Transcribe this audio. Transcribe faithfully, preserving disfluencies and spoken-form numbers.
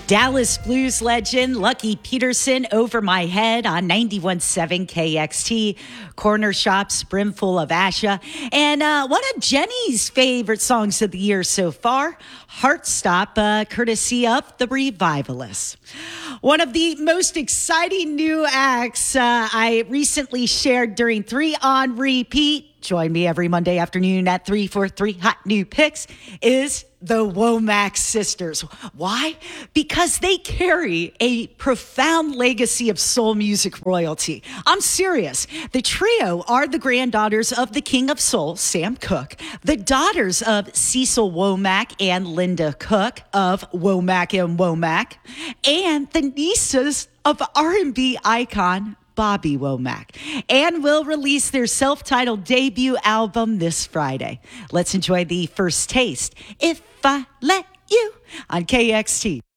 Dallas Blues legend Lucky Peterson, Over My Head on ninety-one point seven K X T, Corner Shops, Brimful of Asha, and uh, one of Jenny's favorite songs of the year so far, Heartstop, uh, courtesy of The Revivalists. One of the most exciting new acts uh, I recently shared during Three on Repeat, join me every Monday afternoon at three for three Hot New Picks, is the Womack Sisters. Why? Because they carry a profound legacy of soul music royalty. I'm serious. The trio are the granddaughters of the King of Soul, Sam Cooke, the daughters of Cecil Womack and Linda Cook of Womack and Womack, and the nieces of R and B icon Bobby Womack, and will release their self-titled debut album this Friday. Let's enjoy the first taste, If I Let You, on K X T.